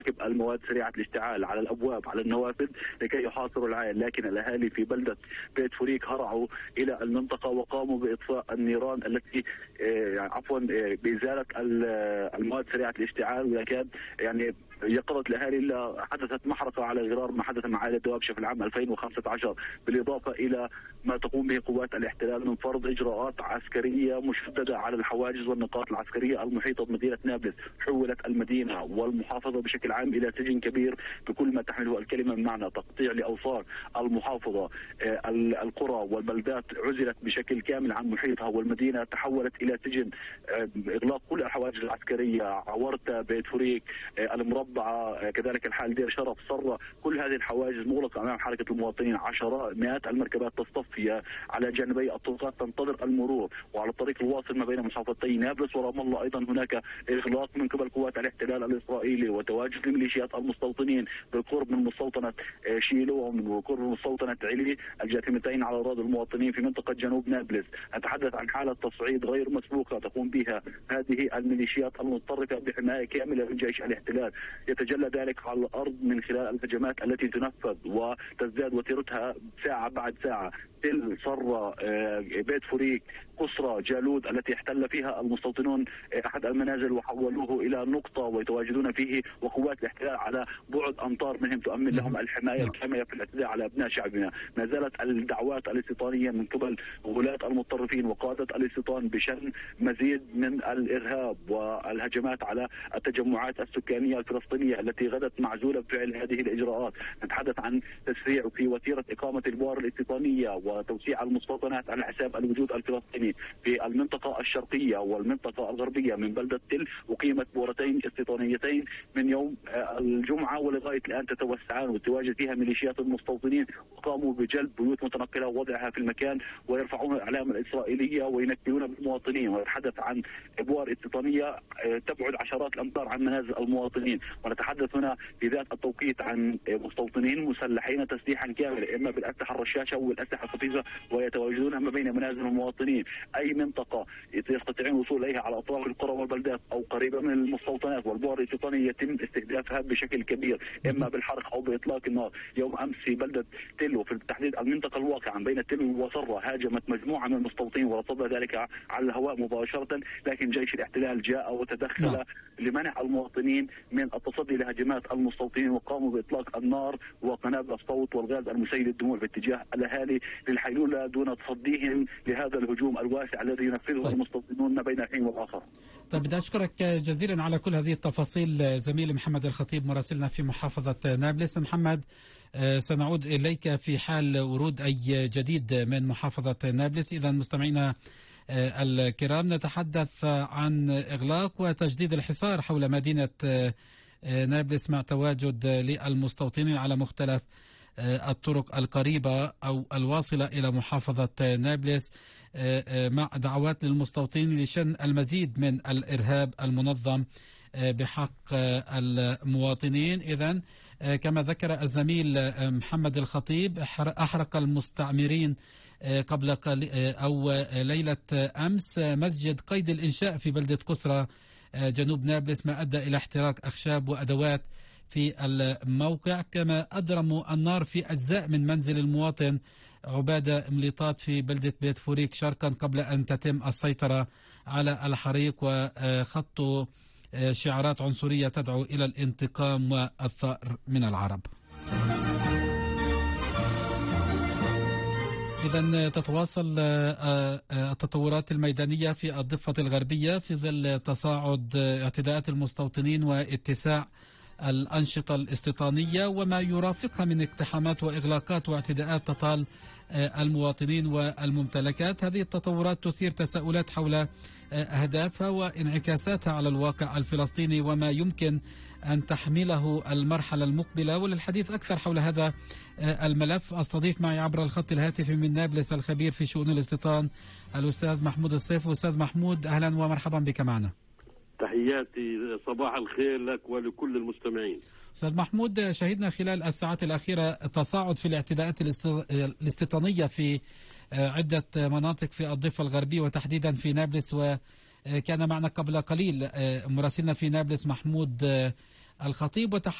المواد سريعة الاشتعال على الأبواب على النوافذ لكي يحاصروا العين، لكن الأهالي في بلدة بيت فوريك هرعوا إلى المنطقة وقاموا بإطفاء النيران التي بإزالة المواد سريعة الاشتعال. ولكن يقظت الاهالي حدثت محرقه على غرار ما حدث مع عائله دوابشه في العام 2015، بالاضافه الى ما تقوم به قوات الاحتلال من فرض اجراءات عسكريه مشدده على الحواجز والنقاط العسكريه المحيطه بمدينه نابلس. حولت المدينه والمحافظه بشكل عام الى سجن كبير بكل ما تحمله الكلمه، من معنى تقطيع لاوصال المحافظه. القرى والبلدات عزلت بشكل كامل عن محيطها، والمدينه تحولت الى سجن. اغلاق كل الحواجز العسكريه، عورتة، بيت فوريك، المربع، كذلك الحال دير شرف، صرة، كل هذه الحواجز مغلقة أمام حركة المواطنين. عشرات مئات المركبات تصطفي على جانبي الطرقات تنتظر المرور، وعلى الطريق الواصل ما بين محافظتي نابلس ورام الله أيضا هناك إغلاق من قبل قوات الاحتلال الإسرائيلي وتواجد الميليشيات المستوطنين بالقرب من مستوطنة شيلو وبالقرب من مستوطنة علي، الجاثمتين على أراضي المواطنين في منطقة جنوب نابلس. نتحدث عن حالة تصعيد غير مسبوقة تقوم بها هذه الميليشيات المتطرفة بحماية كاملة من جيش الاحتلال. يتجلى ذلك على الأرض من خلال الهجمات التي تنفذ وتزداد وتيرتها ساعة بعد ساعة. تل، صرة، بيت فوريك، قصرى، جالود التي احتل فيها المستوطنون أحد المنازل وحولوه إلى نقطة ويتواجدون فيه، وقوات الاحتلال على بعد أمتار منهم تؤمن لهم الحماية الكاملة في الاعتداء على أبناء شعبنا. ما زالت الدعوات الاستيطانية من قبل غلاة المتطرفين وقادة الاستيطان بشن مزيد من الإرهاب والهجمات على التجمعات السكانية الفلسطينية التي غدت معزولة بفعل هذه الإجراءات. نتحدث عن تسريع في وتيرة إقامة البؤر الاستيطانية وتوسيع المستوطنات على حساب الوجود الفلسطيني في المنطقة الشرقية والمنطقة الغربية من بلدة تل. أقيمت بؤرتين استيطانيتين من يوم الجمعة ولغاية الآن تتوسعان وتواجد فيها ميليشيات المستوطنين، وقاموا بجلب بيوت متنقلة ووضعها في المكان ويرفعون الأعلام الإسرائيلية وينكلون بالمواطنين. ونتحدث عن بؤر استيطانية تبعد عشرات الأمتار عن منازل المواطنين. ونتحدث هنا في ذات التوقيت عن مستوطنين مسلحين تسليحا كاملا إما بالأسلحة الرشاشة والأسلحة الخفيفة ويتواجدون ما بين منازل المواطنين. أي منطقة يستطيعون الوصول إليها على أطراف القرى والبلدات أو قريبة من المستوطنات والبؤر الاستيطانية يتم استهدافها بشكل كبير إما بالحرق أو بإطلاق النار. يوم أمس في بلدة تل وفي التحديد المنطقة الواقعة بين تل وصرة هاجمت مجموعة من المستوطنين ورصد ذلك على الهواء مباشرة، لكن جيش الاحتلال جاء وتدخل لمنع المواطنين من التصدي لهجمات المستوطنين وقاموا بإطلاق النار وقنابل الصوت والغاز المسيل للدموع باتجاه الأهالي للحيلولة دون تصديهم لهذا الهجوم الواسع الذي ينفذه المستوطنون ما بين الحين والآخر. طيب، بدي أشكرك جزيلا على كل هذه التفاصيل زميلي محمد الخطيب مراسلنا في محافظة نابلس. محمد، سنعود إليك في حال ورود أي جديد من محافظة نابلس. إذا مستمعينا الكرام، نتحدث عن إغلاق وتجديد الحصار حول مدينة نابلس مع تواجد للمستوطنين على مختلف الطرق القريبة أو الواصلة إلى محافظة نابلس، مع دعوات للمستوطنين لشن المزيد من الإرهاب المنظم بحق المواطنين. إذن كما ذكر الزميل محمد الخطيب، أحرق المستعمرين قبل أو ليلة أمس مسجد قيد الإنشاء في بلدة قصرى جنوب نابلس، ما أدى إلى احتراق أخشاب وأدوات في الموقع، كما أدرموا النار في أجزاء من منزل المواطن عبادة مليطات في بلدة بيت فوريك شرقا قبل أن تتم السيطرة على الحريق وخطوا شعارات عنصرية تدعو إلى الانتقام والثأر من العرب. إذا تتواصل التطورات الميدانية في الضفة الغربية في ظل تصاعد اعتداءات المستوطنين واتساع الأنشطة الاستيطانية وما يرافقها من اقتحامات وإغلاقات واعتداءات تطال المواطنين والممتلكات. هذه التطورات تثير تساؤلات حول أهدافها وانعكاساتها على الواقع الفلسطيني وما يمكن أن تحمله المرحلة المقبلة. وللحديث أكثر حول هذا الملف أستضيف معي عبر الخط الهاتفي من نابلس الخبير في شؤون الاستيطان الأستاذ محمود الصيف. أستاذ محمود، أهلا ومرحبا بك معنا. تحياتي، صباح الخير لك ولكل المستمعين. أستاذ محمود، شهدنا خلال الساعات الأخيرة تصاعد في الاعتداءات الاستيطانية في عدة مناطق في الضفة الغربية وتحديدا في نابلس، وكان معنا قبل قليل مراسلنا في نابلس محمود الخطيب